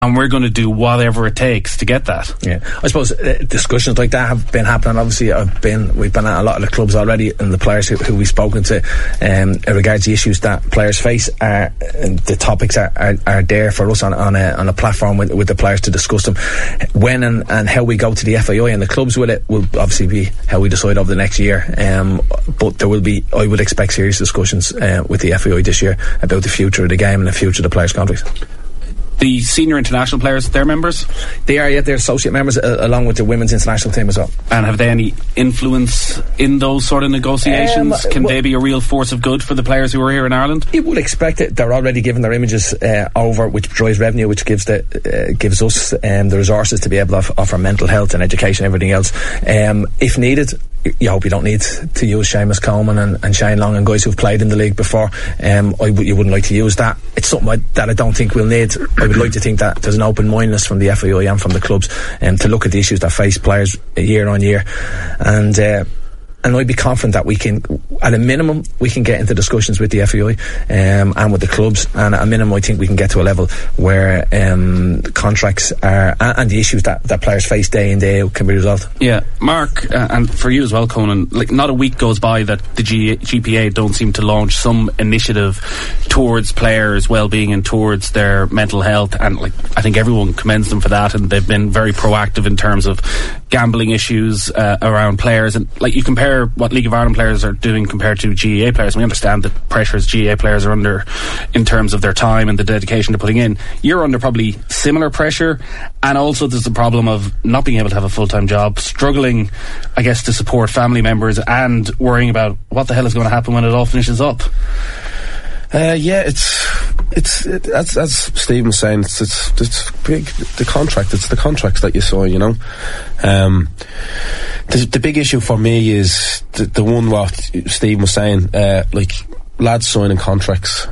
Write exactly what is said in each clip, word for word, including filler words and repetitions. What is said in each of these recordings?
and we're going to do whatever it takes to get that. Yeah, I suppose uh, discussions like that have been happening. Obviously, I've been we've been at a lot of the clubs already, and the players who, who we've spoken to, um, in regards to the issues that players face, are, and the topics are, are, are there for us on, on a on a platform with, with the players to discuss them. When and, and how we go to the F I I and the clubs with it will obviously be how we decide over the next year. Um, but there will be, I would expect, serious discussions uh, with the F I I this year about the future of the game and the future of the players' contracts. The senior international players, they're members? They are, yeah, they're associate members uh, along with the women's international team as well. And have they any influence in those sort of negotiations? Um, Can well, they be a real force of good for the players who are here in Ireland? You would expect it. They're already giving their images uh, over, which drives revenue, which gives the uh, gives us um, the resources to be able to off- offer mental health and education and everything else. Um, if needed, you hope you don't need to use Seamus Coleman and, and Shane Long and guys who've played in the league before. Um, I w- you wouldn't like to use that. It's something I, that I don't think we'll need. I would like to think that there's an open-mindedness from the F I I and from the clubs um, to look at the issues that face players year on year. And uh, and I'd be confident that we can, at a minimum, we can get into discussions with the F I I um, and with the clubs, and at a minimum I think we can get to a level where um, contracts are, and the issues that, that players face day in day out can be resolved. Yeah, Mark, uh, and for you as well, Conan, like not a week goes by that the G- GPA don't seem to launch some initiative towards players' well-being and towards their mental health, and like I think everyone commends them for that, and they've been very proactive in terms of gambling issues uh, around players. And like you compare what League of Ireland players are doing compared to G A A players, we understand the pressures G A A players are under in terms of their time and the dedication they're putting in. You're under probably similar pressure, and also there's the problem of not being able to have a full-time job, struggling I guess to support family members, and worrying about what the hell is going to happen when it all finishes up. Uh, yeah, it's it's it, as as Stephen was saying, it's it's it's big. The contract, it's the contracts that you sign, you know. Um, the, the big issue for me is the, the one what Stephen was saying, uh, like lads signing contracts,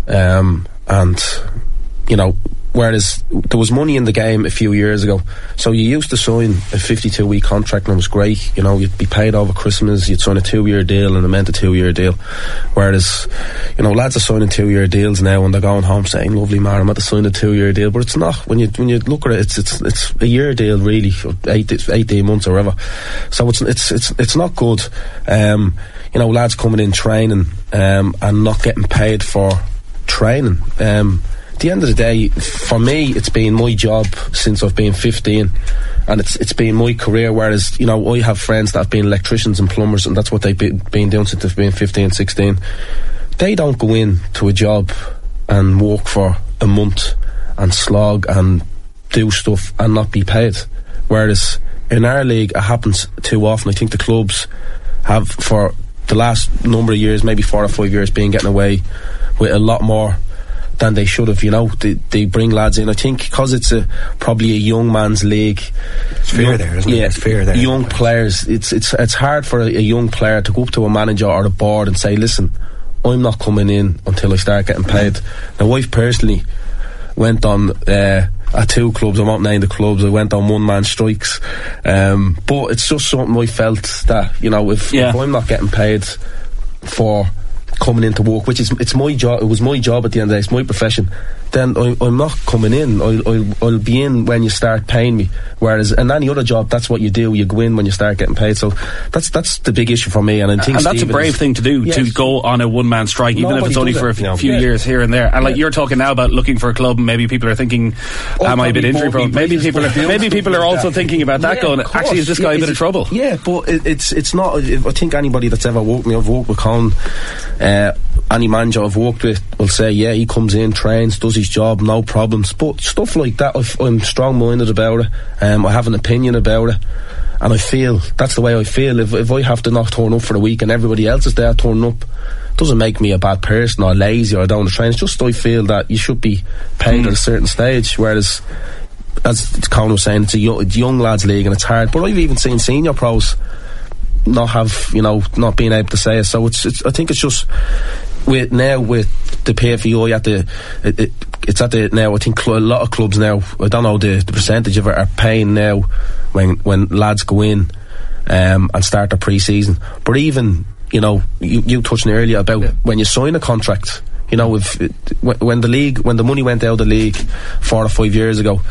um, and you know. Whereas there was money in the game a few years ago, so you used to sign a fifty-two week contract and it was great. You know, you'd be paid over Christmas, you'd sign a two year deal and it meant a two year deal. Whereas, you know, lads are signing two year deals now and they're going home saying, "Lovely man, I'm at to sign a two year deal," but it's not. When you when you look at it, it's it's it's a year deal really, eight eighteen months or whatever. So it's it's it's it's not good. Um, you know, lads coming in training um, and not getting paid for training. Um, At the end of the day, for me, it's been my job since I've been fifteen, and it's it's been my career. Whereas, you know, I have friends that have been electricians and plumbers, and that's what they've been, been doing since they've been fifteen, sixteen. They don't go in to a job and work for a month and slog and do stuff and not be paid. Whereas in our league, it happens too often. I think the clubs have, for the last number of years, maybe four or five years, been getting away with a lot more than they should have. You know, they, they bring lads in. I think because it's a probably a young man's league. It's fair young, there, isn't yeah, it? It's fair there. Young players. It's it's it's hard for a, a young player to go up to a manager or a board and say, "Listen, I'm not coming in until I start getting paid." Now, I've personally went on uh, at two clubs. I won't name the clubs. I went on one man strikes, um, but it's just something I felt that, you know, if, yeah. if I'm not getting paid for coming into work, which is it's my job, it was my job at the end of the day, it's my profession, then I, I'm not coming in. I'll, I'll, I'll be in when you start paying me. Whereas in any other job, that's what you do, you go in when you start getting paid. So that's that's the big issue for me. And I think and that's Stephen a brave is, thing to do, yes. to go on a one man strike, even Nobody if it's only for a it, few yeah. years here and there. And like yeah. you're talking now about looking for a club, and maybe people are thinking, oh, am I a bit injury prone? Maybe people are maybe people are also thinking about that, yeah, going, actually, is this guy yeah, a bit of trouble? Yeah, but it, it's it's not. I think anybody that's ever worked me, I've worked with Con, uh, any manager I've worked with will say, yeah, he comes in, trains, does his job, no problems. But stuff like that, I've, I'm strong-minded about it. Um, I have an opinion about it, and I feel that's the way I feel. If, if I have to not turn up for a week and everybody else is there turning up, it doesn't make me a bad person or lazy or down the train. It's just I feel that you should be paid mm. at a certain stage. Whereas, as Conor was saying, it's a young, it's young lads league and it's hard. But I've even seen senior pros not have, you know, not being able to say it. So it's, it's I think it's just with now with the P F E I at the it, it, it's at the now I think cl- a lot of clubs now, I don't know the, the percentage of it, are paying now when when lads go in um, and start their pre-season. But even, you know, you, you touched on earlier about yeah. when you sign a contract, You know, if when the league, when the money went out of the league four or five years ago,